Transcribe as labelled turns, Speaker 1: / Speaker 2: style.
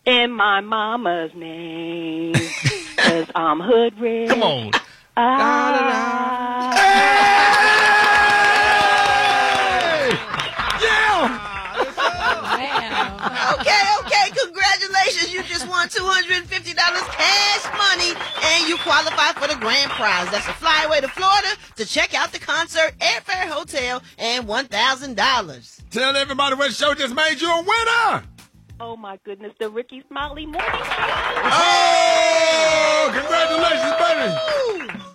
Speaker 1: in my mama's name, 'cause I'm hood rich.
Speaker 2: Come on.
Speaker 3: Okay. Congratulations. You just won $250 cash money, and you qualify for the grand prize. That's a flyaway to Florida to check out the concert, airfare, hotel, and $1,000.
Speaker 4: Tell everybody what show just made you a winner.
Speaker 1: Oh, my goodness, the Ricky Smiley Morning Show.
Speaker 4: Oh, congratulations, baby.